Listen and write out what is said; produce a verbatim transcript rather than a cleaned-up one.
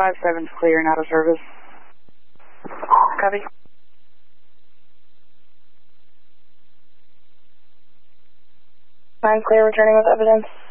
five seven's clear and out of service. Copy. nine clear, returning with evidence.